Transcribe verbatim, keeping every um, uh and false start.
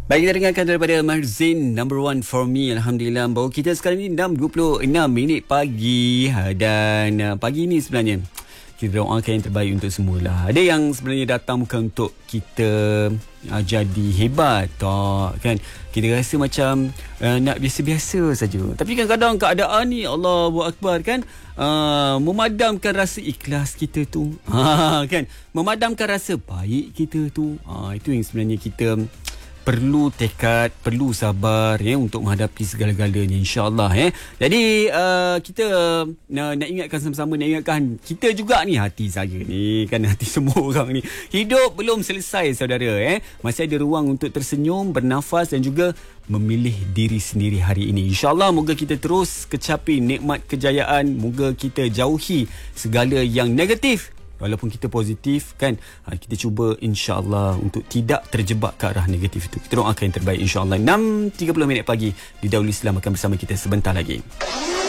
Baik, kita dengarkan daripada Marzin, Number One For Me. Alhamdulillah, baru kita sekarang ni enam dua puluh enam minit pagi. Dan uh, pagi ni sebenarnya kita doakan yang terbaik untuk semualah. Ada yang sebenarnya datang bukan untuk kita uh, jadi hebat, tak kan? Kita rasa macam uh, nak biasa-biasa saja. Tapi kadang-kadang keadaan ni, Allahu Akbar kan, uh, memadamkan rasa ikhlas kita tu. Ha, kan? Memadamkan rasa baik kita tu. Ha, itu yang sebenarnya kita perlu tekad, perlu sabar ya untuk menghadapi segala-galanya, insya-Allah ya. Jadi uh, kita uh, nak ingatkan sama-sama, nak ingatkan kita juga ni, hati saya ni kan, hati semua orang ni. Hidup belum selesai saudara ya. Masih ada ruang untuk tersenyum, bernafas dan juga memilih diri sendiri hari ini. InsyaAllah moga kita terus kecapi nikmat kejayaan, moga kita jauhi segala yang negatif. Walaupun kita positif kan, kita cuba insya-Allah untuk tidak terjebak ke arah negatif itu. Kita doakan yang terbaik insya-Allah. enam tiga puluh minit pagi di Daul Islam akan bersama kita sebentar lagi.